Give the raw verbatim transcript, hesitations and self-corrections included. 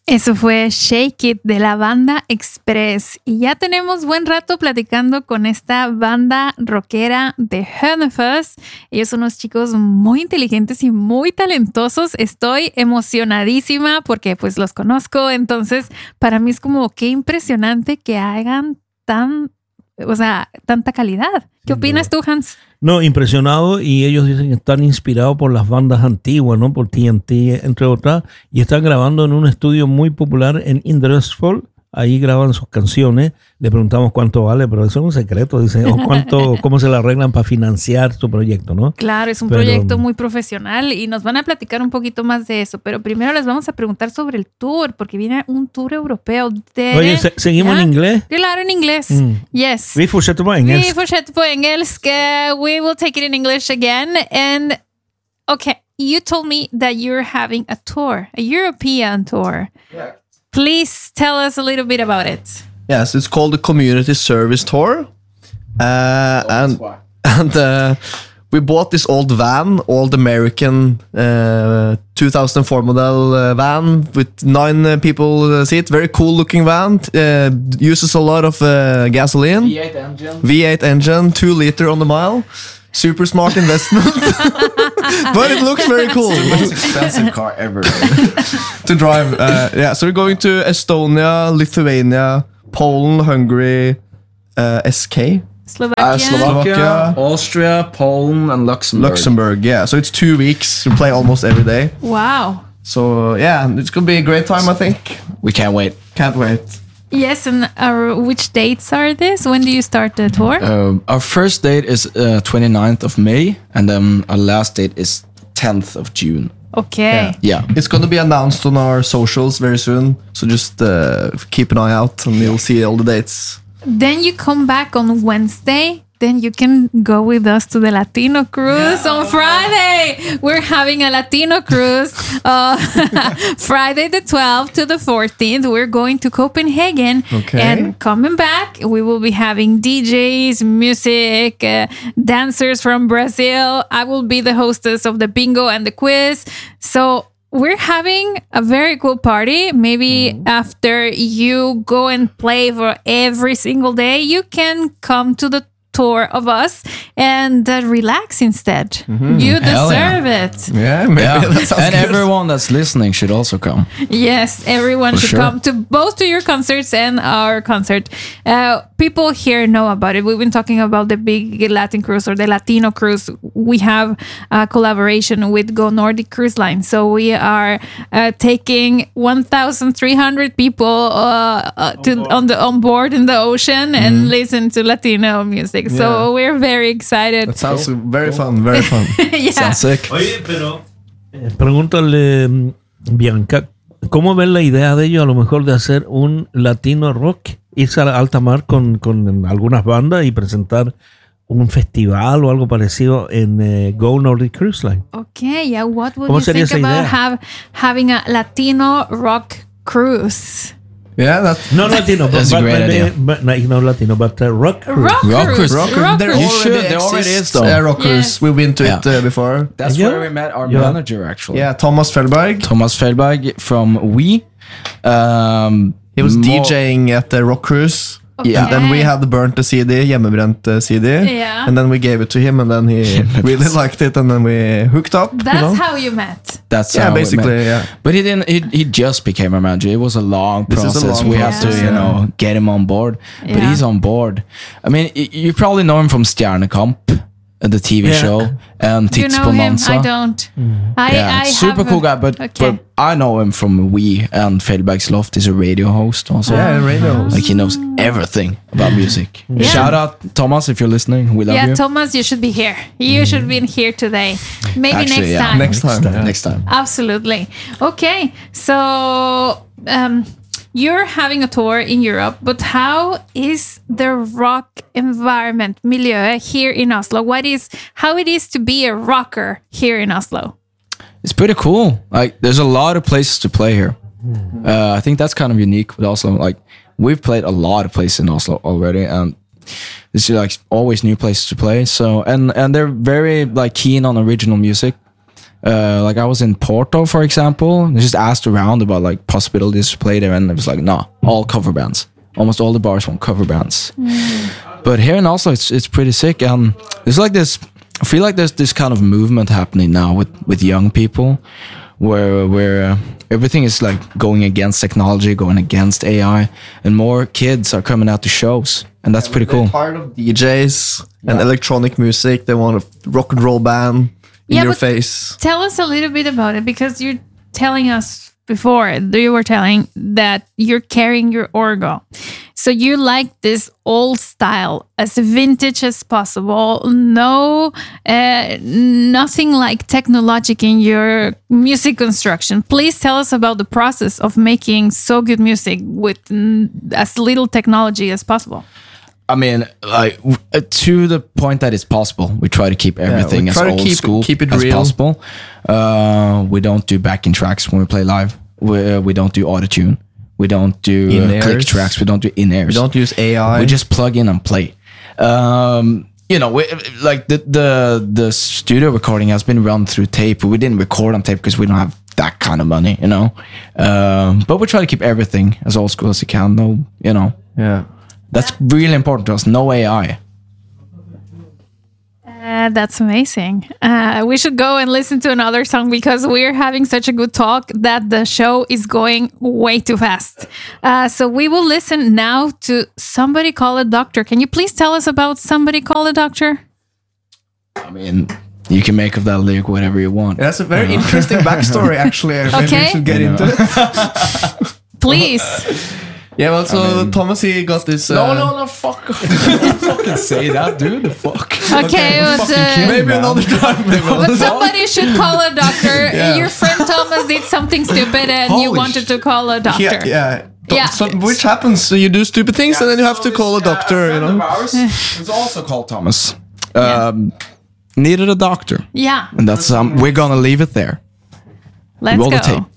Eso fue Shake It de la banda Express. Y ya tenemos buen rato platicando con esta banda rockera de Hönefoss. Ellos son unos chicos muy inteligentes y muy talentosos. Estoy emocionadísima porque pues los conozco. Entonces, para mí es como qué impresionante que hagan tan, o sea, tanta calidad. ¿Qué opinas tú, Hans? No, impresionado, y ellos dicen que están inspirados por las bandas antiguas, ¿no? Por T N T, entre otras, y están grabando en un estudio muy popular en Indresfjord. Ahí graban sus canciones. Le preguntamos cuánto vale, pero eso es un secreto. Dicen, o cuánto, cómo se la arreglan para financiar su proyecto, ¿no? Claro, es un pero, proyecto muy profesional y nos van a platicar un poquito más de eso. Pero primero les vamos a preguntar sobre el tour, porque viene un tour europeo. De, Oye, ¿se, ¿seguimos ¿ya? en inglés? Claro, en inglés. Mm. Yes. Vi fortsätter på engelska. Vi fortsätter på engelska. We will take it in English again. And okay, you told me that you're having a tour, a European tour. Yeah. Please tell us a little bit about it. Yes, it's called the Community Service Tour. Uh, and and uh, we bought this old van, old American uh, two thousand four model uh, van with nine uh, people uh, seat. Very cool looking van. Uh, uses a lot of uh, gasoline. V eight engine. V eight engine, two liter on the mile. Super smart investment. But it looks very cool. It's the most expensive car ever. To drive. Uh, yeah, so we're going to Estonia, Lithuania, Poland, Hungary, uh, S K. Slovakia. Uh, Slovakia, Slovakia. Austria, Poland, and Luxembourg. Luxembourg, yeah. So it's two weeks. We play almost every day. Wow. So yeah, it's gonna be a great time, I think. We can't wait. Can't wait. Yes, and uh, which dates are this? When do you start the tour? Um, our first date is uh, twenty-ninth of May, and then our last date is tenth of June. Okay. Yeah. It's gonna be announced on our socials very soon. So just uh, keep an eye out, and you'll see all the dates. Then you come back on Wednesday. Then you can go with us to the Latino cruise yeah. on Friday. We're having a Latino cruise uh, Friday the twelfth to the fourteenth. We're going to Copenhagen. Okay. And coming back, we will be having D Js, music, uh, dancers from Brazil. I will be the hostess of the bingo and the quiz. So we're having a very cool party. Maybe mm-hmm. after you go and play for every single day, you can come to the tour of us and uh, relax instead. Mm-hmm. You deserve yeah. it. Yeah, maybe Yeah. that sounds And good. everyone that's listening should also come. Yes, everyone For should sure. come to both to your concerts and our concert. Uh, people here know about it. We've been talking about the big Latin cruise or the Latino cruise. We have a collaboration with Go Nordic Cruise Line. So we are uh, taking one thousand three hundred people uh, uh, to on the on board in the ocean and Mm-hmm. listen to Latino music. So Yeah. we're very excited. That sounds very fun, very fun. Yeah. Sounds sick. Oye, pero eh, pregúntale, mm, Bianca, ¿cómo ven la idea de ellos a lo mejor de hacer un latino rock? Irse a alta mar con, con algunas bandas y presentar un festival o algo parecido en eh, Go Nordic Cruise Line. Okay, yeah. What would ¿Cómo you sería think esa about idea? have, having a Latino rock cruise? Yeah, that's No Latino, but, That's a but, great but, idea. but no, no Latino, but uh, rock cruise. Rock, Rock cruise. cruise. rocker. Rock There cruise. You should. already There already exists, is, though. uh, rockers. Yes. We've been to Yeah. it uh, before. That's Yeah. where we met our Yeah. manager, actually. Yeah, Thomas Fellberg. Thomas Fellberg from We. Um, He was more- DJing at the Rock Cruise. Okay. And then we had burnt the C D, hjemmebrent uh, C D. Yeah. And then we gave it to him, and then he really liked it, and then we hooked up. That's you know? how you met. That's Yeah, how we basically, met. yeah. But he didn't. He, he just became a manager. It was a long This is a process. long we had to, process, you yeah. know, get him on board. But Yeah. he's on board. I mean, y- you probably know him from Stjernekamp, uh, the T V Yeah. show, and Do you know him? Tidsbonanza. I don't. I, Yeah, I super have, cool guy. But, Okay. but I know him from We, and Fellberg's Loft is a radio host also. Yeah, radio. Like he knows everything about music. Yeah. Shout out Thomas if you're listening. We love yeah, you. Thomas, you should be here. You should be here today. Maybe Actually, next yeah. time. Next time. yeah. Next time. Absolutely. Okay, so um, you're having a tour in Europe, but how is the rock environment, milieu here in Oslo? What is how it is to be a rocker here in Oslo? It's pretty cool. Like, there's a lot of places to play here. Uh, I think that's kind of unique with Oslo. Like, we've played a lot of places in Oslo already, and there's like always new places to play. So, and and they're very like keen on original music. Uh, like I was in Porto, for example. I just asked around about like possibilities to play there, and it was like, no, all cover bands. Almost all the bars want cover bands. Mm. But here in Oslo, it's it's pretty sick. Um, it's like this. I feel like there's this kind of movement happening now with with young people, where where uh, everything is like going against technology, going against A I, and more kids are coming out to shows, and that's yeah, pretty cool. Tired of D Js and yeah. electronic music. They want a rock and roll band in yeah, your face. Tell us a little bit about it, because you're telling us before, you were telling that you're carrying your orgo. So you like this old style, as vintage as possible. No, uh, nothing like technologic in your music construction. Please tell us about the process of making so good music with as little technology as possible. I mean, like to the point that it's possible, we try to keep everything yeah, as old keep, school keep it as real. possible. Uh, we don't do backing tracks when we play live. We, uh, we don't do autotune. We don't do uh, click tracks. We don't do in-airs. We don't use A I. We just plug in and play. Um, you know, we, like the, the the studio recording has been run through tape. We didn't record on tape because we don't have that kind of money, you know. Um, but we try to keep everything as old school as we can. No, you know. Yeah. That's really important to us. No A I. Uh, that's amazing. Uh, we should go and listen to another song, because we're having such a good talk that the show is going way too fast. Uh, so we will listen now to Somebody Call a Doctor. Can you please tell us about Somebody Call a Doctor? I mean, you can make of that lyric whatever you want. That's a very interesting backstory, actually. I okay. we should get into it. Please. Yeah, well, so I mean, Thomas, he got this... Uh, no, no, no, fuck off. Don't fucking say that, dude. Fuck. Okay, but, uh, maybe another time. Maybe but somebody should call a doctor. Yeah. Your friend Thomas did something stupid and Holy you wanted to call a doctor. Yeah, yeah. yeah. So, which happens, so you do stupid things yeah, and then you have so to call a doctor, uh, a you know. Ours is also called Thomas. Um, yeah. Needed a doctor. Yeah. And that's um, we're gonna leave it there. Let's Roll go. The tape.